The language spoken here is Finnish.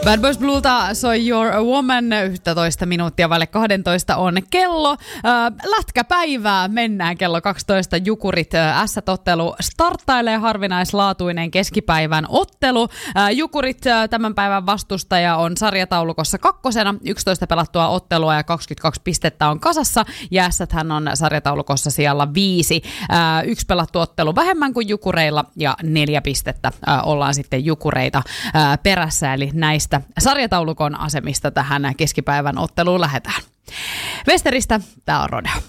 Bad Boys Bluelta soi You're a Woman, 11 minuuttia vaille 12 on kello. Lätkäpäivää mennään kello 12. Jukurit S-ottelu starttailee, harvinaislaatuinen keskipäivän ottelu. Jukurit tämän päivän vastustaja on sarjataulukossa kakkosena, 11 pelattua ottelua ja 22 pistettä on kasassa. Ja S-hän on sarjataulukossa siellä 5. Yksi pelattu ottelu vähemmän kuin Jukureilla ja 4 pistettä ollaan sitten Jukureita perässä, eli näistä sarjataulukon asemista tähän keskipäivän otteluun lähdetään. Westeristä, tää on Rodeo.